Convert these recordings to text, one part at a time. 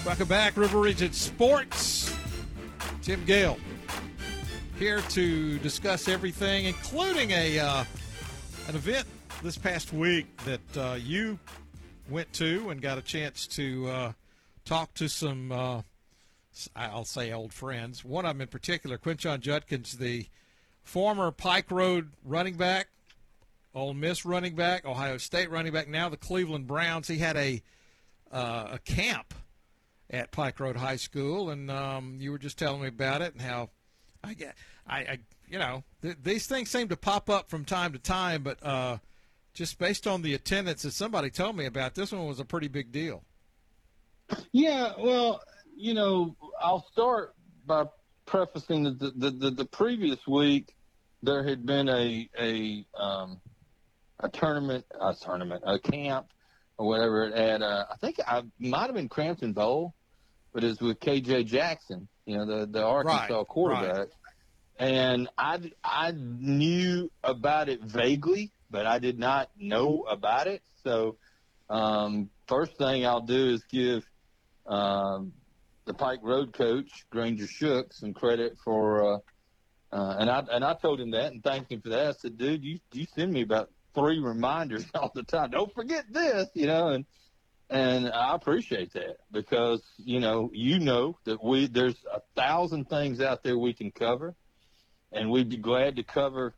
Welcome back, River Region Sports. Tim Gale here to discuss everything, including an event this past week that you went to and got a chance to talk to some, I'll say, old friends. One of them in particular, Quinshon Judkins, the former Pike Road running back, Ole Miss running back, Ohio State running back, now the Cleveland Browns. He had a camp at Pike Road High School, and you were just telling me about it and how these things seem to pop up from time to time, but just based on the attendance that somebody told me about, this one was a pretty big deal. Yeah, well, I'll start by prefacing that the previous week there had been a camp or whatever at I think I might have been Crampton Bowl, but it was with KJ Jackson, the Arkansas quarterback. Right. And I knew about it vaguely, but I did not know about it. So first thing I'll do is give the Pike Road coach, Granger Shook, some credit for and I told him that and thanked him for that. I said, dude, you send me about 3 reminders all the time. Don't forget this, and I appreciate that because, that there's 1,000 things out there we can cover, and we'd be glad to cover,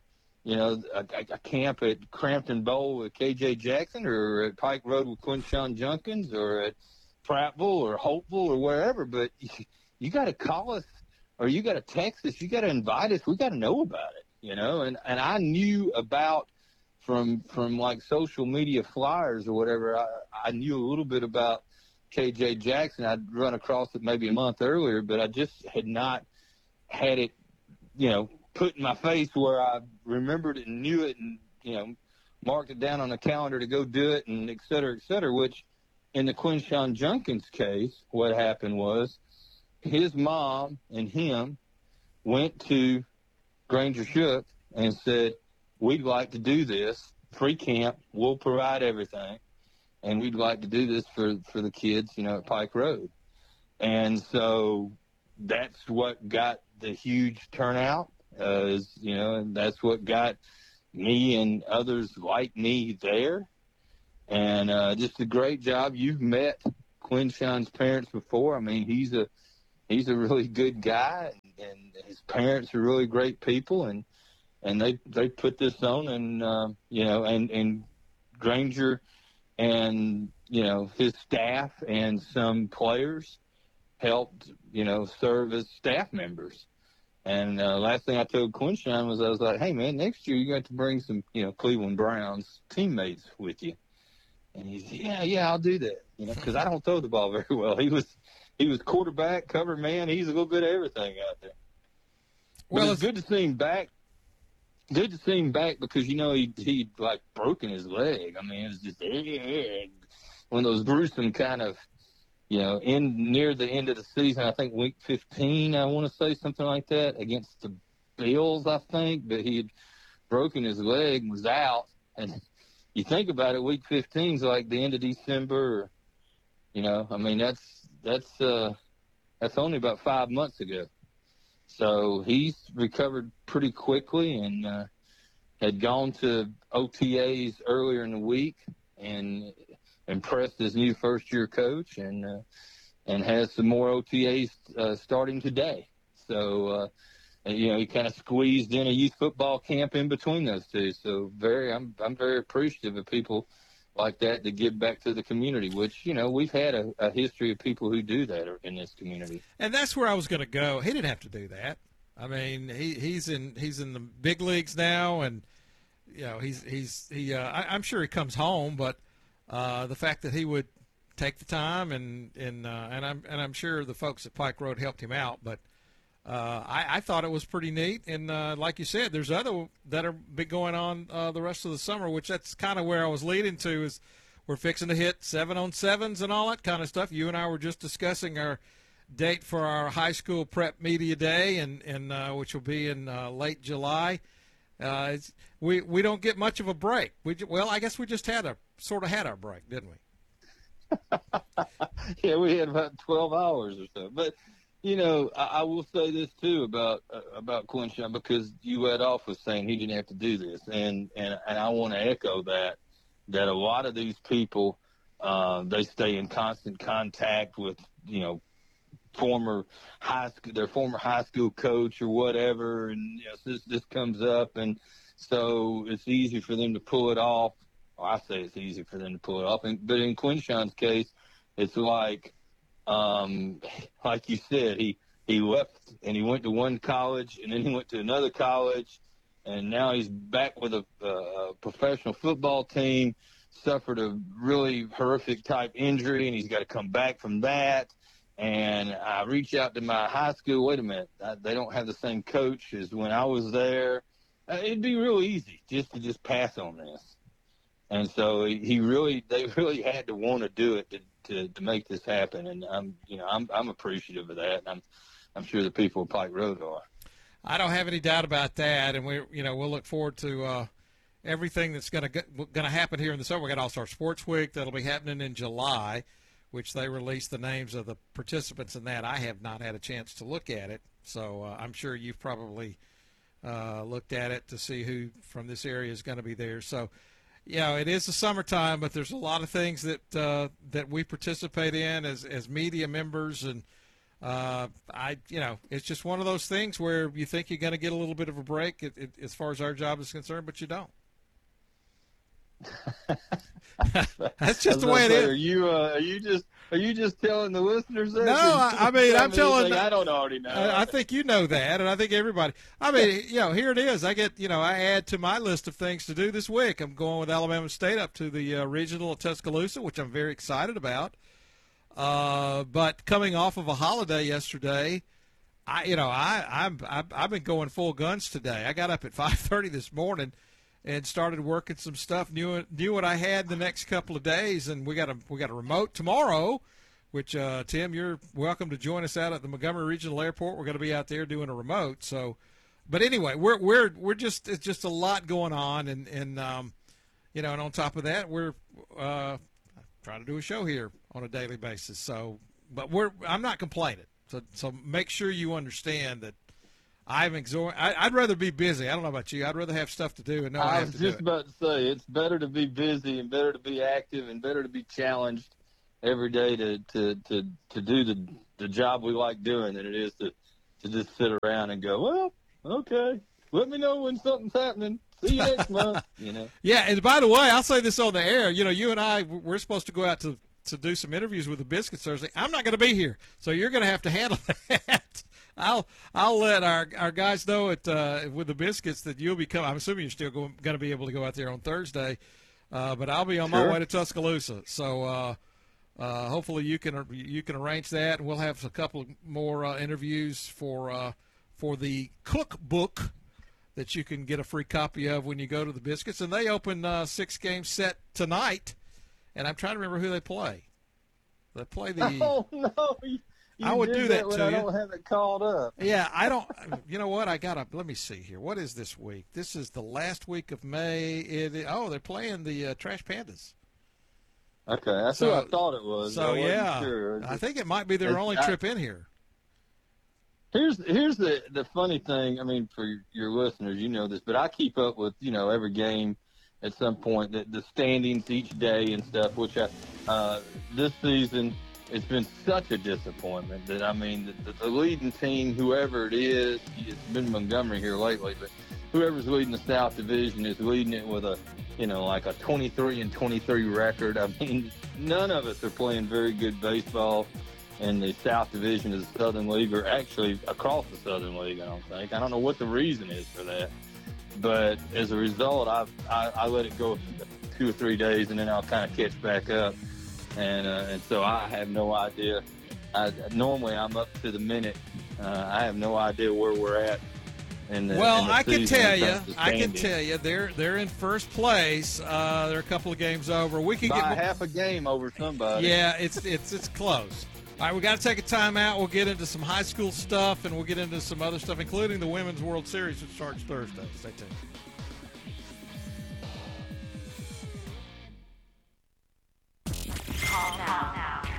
a camp at Crampton Bowl with KJ Jackson or at Pike Road with Quinshon Judkins or at Prattville or Hopeville or wherever. But you got to call us or you got to text us. You got to invite us. We got to know about it, and I knew about from like social media flyers or whatever. I knew a little bit about KJ Jackson. I'd run across it maybe a month earlier, but I just had not had it, put in my face where I remembered it and knew it and, marked it down on the calendar to go do it and et cetera, which in the Quinshon Judkins case, what happened was his mom and him went to Granger Shook and said, we'd like to do this, free camp, we'll provide everything, and we'd like to do this for the kids, at Pike Road. And so that's what got the huge turnout, and that's what got me and others like me there. And just a great job. You've met Quinshon's parents before. I mean, he's a really good guy, and his parents are really great people, and they put this on, and and Granger and his staff and some players helped serve as staff members. And last thing I told Quinshon was I was like, hey man, next year you got to bring some Cleveland Browns teammates with you. And he said, yeah, I'll do that, because I don't throw the ball very well. He was quarterback, cover man. He's a little bit of everything out there. Well, it's good to see him back. Good to see him back because, he'd like broken his leg. I mean, it was just one of those gruesome kind of, near the end of the season, I think week 15, I want to say something like that, against the Bills, I think. But he had broken his leg and was out. And you think about it, week 15 is like the end of December. I mean, that's only about 5 months ago. So he's recovered pretty quickly and had gone to OTAs earlier in the week and impressed his new first-year coach and has some more OTAs starting today. So, he kind of squeezed in a youth football camp in between those two. So I'm very appreciative of people like that to give back to the community, which, we've had a history of people who do that in this community. And that's where I was going to go. He didn't have to do that. I mean, he's in the big leagues now, and I'm sure he comes home, but the fact that he would take the time and I'm sure the folks at Pike Road helped him out, but I thought it was pretty neat. And like you said, there's other that are been going on the rest of the summer, which that's kind of where I was leading to. Is we're fixing to hit 7-on-7s and all that kind of stuff. You and I were just discussing our date for our high school prep media day, and which will be in late July. We don't get much of a break. I guess we just had our break, didn't we? Yeah, we had about 12 hours or so. But, I will say this too about Quinshon, because you led off with saying he didn't have to do this. And I want to echo that a lot of these people, they stay in constant contact with, their former high school coach or whatever. And this comes up. And so it's easy for them to pull it off. Well, I say it's easy for them to pull it off. But in Quinshon's case, it's like you said, he left and he went to one college and then he went to another college, and now he's back with a professional football team, suffered a really horrific type injury, and he's got to come back from that. And I reached out to my high school. Wait a minute, they don't have the same coach as when I was there. It'd be real easy just to pass on this. And so they really had to want to do it to make this happen. And I'm appreciative of that. And I'm sure the people of Pike Road are. I don't have any doubt about that. And we'll look forward to everything that's going to happen here in the summer. We got All-Star Sports Week that'll be happening in July, which they release the names of the participants in that. I have not had a chance to look at it, so I'm sure you've probably looked at it to see who from this area is going to be there. So, it is the summertime, but there's a lot of things that we participate in as media members, and it's just one of those things where you think you're going to get a little bit of a break as far as our job is concerned, but you don't. That's just the way it is. Are you just telling the listeners that? No, I'm telling. I don't already know. I think you know that, and I think everybody. Here it is. I add to my list of things to do this week. I'm going with Alabama State up to the regional at Tuscaloosa, which I'm very excited about. But coming off of a holiday yesterday, I've been going full guns today. I got up at 5:30 this morning and started working some stuff. Knew what I had the next couple of days, and we got a remote tomorrow, which Tim, you're welcome to join us out at the Montgomery Regional Airport. We're going to be out there doing a remote. So, but anyway, we're just it's just a lot going on, and and on top of that, we're trying to do a show here on a daily basis. So, but I'm not complaining. So make sure you understand that. I'd rather be busy. I don't know about you. I'd rather have stuff to do and know I have to do it. I was just about to say, it's better to be busy and better to be active and better to be challenged every day to do the job we like doing than it is to just sit around and go, well, okay, let me know when something's happening. See you next month. Yeah, and by the way, I'll say this on the air. You and I, we're supposed to go out to do some interviews with the Biscuits Thursday. I'm not going to be here, so you're going to have to handle that. I'll let our guys know with the Biscuits that you'll be coming. I'm assuming you're still going to be able to go out there on Thursday, but I'll be on my way to Tuscaloosa. So hopefully you can arrange that, and we'll have a couple more interviews for the cookbook that you can get a free copy of when you go to the Biscuits. And they open 6-game set tonight, and I'm trying to remember who they play. They play the. Oh no. I would do that to you. I don't have it called up. Yeah, I don't. You know what? Let me see here. What is this week? This is the last week of May. They're playing the Trash Pandas. Okay, that's who I thought it was. So yeah, sure. I think it might be their only trip in here. Here's the funny thing. I mean, for your listeners, you know this, but I keep up with every game at some point, the standings each day and stuff. Which this season. It's been such a disappointment that, the leading team, whoever it is, it's been Montgomery here lately, but whoever's leading the South Division is leading it with a 23-23 record. None of us are playing very good baseball in the South Division of the Southern League, or actually across the Southern League, I don't think. I don't know what the reason is for that. But as a result, I let it go 2 or 3 days, and then I'll kind of catch back up. And so I have no idea. Normally I'm up to the minute. I have no idea where we're at. I can tell you, they're in first place. They're a couple of games over. We can get half a game over somebody. Yeah, it's close. All right, we got to take a timeout. We'll get into some high school stuff, and we'll get into some other stuff, including the Women's World Series, which starts Thursday. Stay tuned.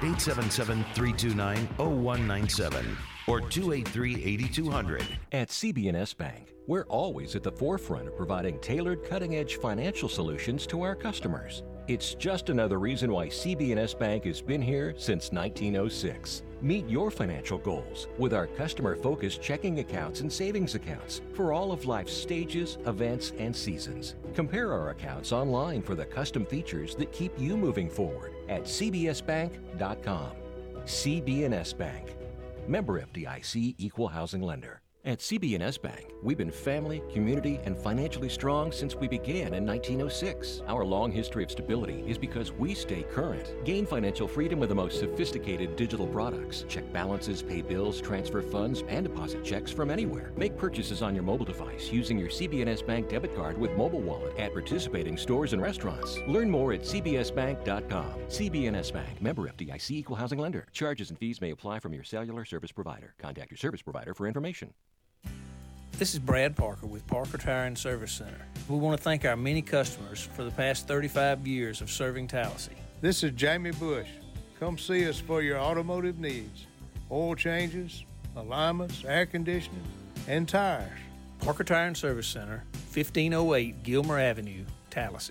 877-329-0197 or 283-8200. At CB&S Bank, we're always at the forefront of providing tailored cutting-edge financial solutions to our customers. It's just another reason why CB&S Bank has been here since 1906. Meet your financial goals with our customer-focused checking accounts and savings accounts for all of life's stages, events, and seasons. Compare our accounts online for the custom features that keep you moving forward at cbsbank.com. CB&S Bank. Member FDIC, Equal Housing Lender. At CB&S Bank, we've been family, community, and financially strong since we began in 1906. Our long history of stability is because we stay current. Gain financial freedom with the most sophisticated digital products. Check balances, pay bills, transfer funds, and deposit checks from anywhere. Make purchases on your mobile device using your CB&S Bank debit card with mobile wallet at participating stores and restaurants. Learn more at cbsbank.com. CB&S Bank. Member FDIC, Equal Housing Lender. Charges and fees may apply from your cellular service provider. Contact your service provider for information. This is Brad Parker with Parker Tire and Service Center. We want to thank our many customers for the past 35 years of serving Tallahassee. This is Jamie Bush. Come see us for your automotive needs. Oil changes, alignments, air conditioning, and tires. Parker Tire and Service Center, 1508 Gilmer Avenue, Tallahassee.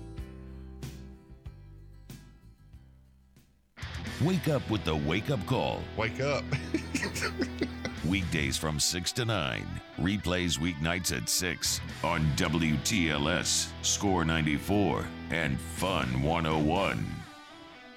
Wake up with the Wake Up Call. Wake up. Weekdays from 6 to 9. Replays weeknights at 6 on WTLS, Score 94, and Fun 101.